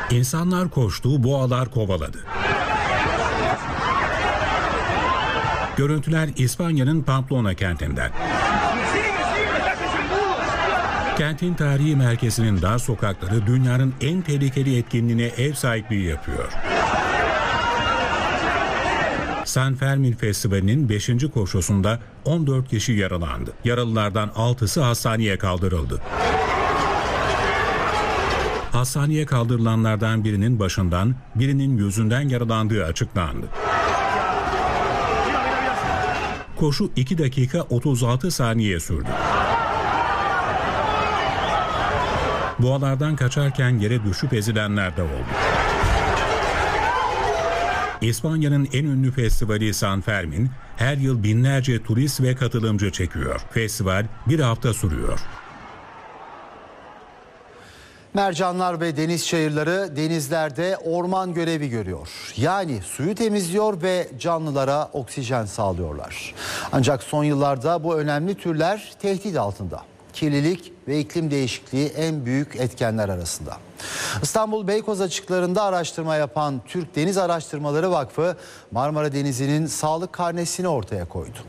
İnsanlar koştu, boğalar kovaladı. Görüntüler İspanya'nın Pamplona kentinden. Kentin tarihi merkezinin dar sokakları dünyanın en tehlikeli etkinliğine ev sahipliği yapıyor. San Fermin Festivali'nin 5. koşusunda 14 kişi yaralandı. Yaralılardan 6'sı hastaneye kaldırıldı. Hastaneye kaldırılanlardan birinin başından, birinin yüzünden yaralandığı açıklandı. Koşu 2 dakika 36 saniye sürdü. Boğalardan kaçarken yere düşüp ezilenler de oldu. İspanya'nın en ünlü festivali San Fermin, her yıl binlerce turist ve katılımcı çekiyor. Festival bir hafta sürüyor. Mercanlar ve deniz çayırları denizlerde orman görevi görüyor. Yani suyu temizliyor ve canlılara oksijen sağlıyorlar. Ancak son yıllarda bu önemli türler tehdit altında. Kirlilik ve iklim değişikliği en büyük etkenler arasında. İstanbul Beykoz açıklarında araştırma yapan Türk Deniz Araştırmaları Vakfı Marmara Denizi'nin sağlık karnesini ortaya koydu.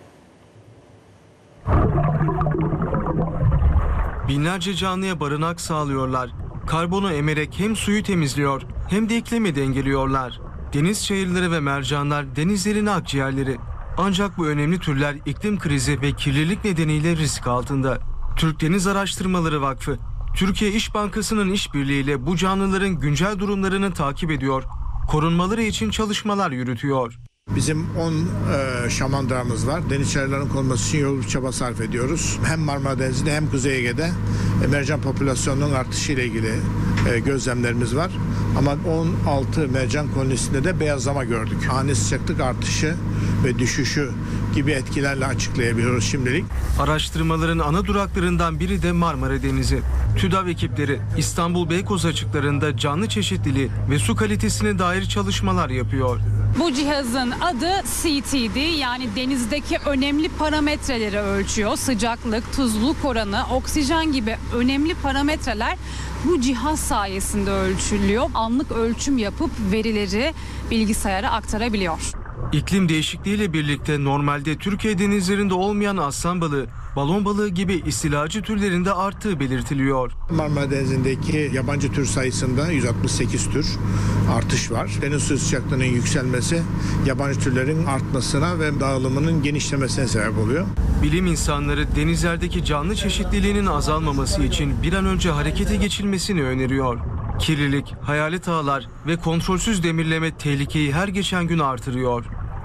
Binlerce canlıya barınak sağlıyorlar. Karbonu emerek hem suyu temizliyor hem de iklimi dengeliyorlar. Deniz çayırları ve mercanlar denizlerin akciğerleri. Ancak bu önemli türler iklim krizi ve kirlilik nedeniyle risk altında. Türk Deniz Araştırmaları Vakfı, Türkiye İş Bankası'nın işbirliğiyle bu canlıların güncel durumlarını takip ediyor, korunmaları için çalışmalar yürütüyor. Bizim 10 şamandırağımız var. Deniz çayırlarının korunması için yoğun bir çaba sarf ediyoruz. Hem Marmara Denizi'nde hem Kuzey Ege'de mercan popülasyonunun artışı ile ilgili gözlemlerimiz var. Ama 16 mercan kolonisinde de beyazlama gördük. Ani sıcaklık artışı ve düşüşü gibi etkilerle açıklayabiliyoruz şimdilik. Araştırmaların ana duraklarından biri de Marmara Denizi. TÜDAV ekipleri İstanbul Beykoz açıklarında canlı çeşitliliği ve su kalitesine dair çalışmalar yapıyor. Bu cihazın adı CTD, yani denizdeki önemli parametreleri ölçüyor. Sıcaklık, tuzluluk oranı, oksijen gibi önemli parametreler bu cihaz sayesinde ölçülüyor. Anlık ölçüm yapıp verileri bilgisayara aktarabiliyor. İklim değişikliğiyle birlikte normalde Türkiye denizlerinde olmayan aslan balığı, balon balığı gibi istilacı türlerinde arttığı belirtiliyor. Marmara Denizi'ndeki yabancı tür sayısında 168 tür artış var. Deniz suyu sıcaklığının yükselmesi yabancı türlerin artmasına ve dağılımının genişlemesine sebep oluyor. Bilim insanları denizlerdeki canlı çeşitliliğinin azalmaması için bir an önce harekete geçilmesini öneriyor. Kirlilik, hayalet ağlar ve kontrolsüz demirleme tehlikeyi her geçen gün artırıyor.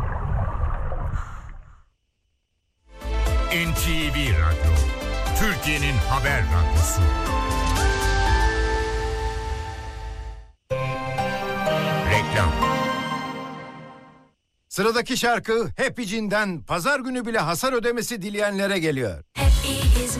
NTV Radyo, Türkiye'nin haber radyosu. Reklam. Sıradaki şarkı Happy Jean'den pazar günü bile hasar ödemesi dileyenlere geliyor.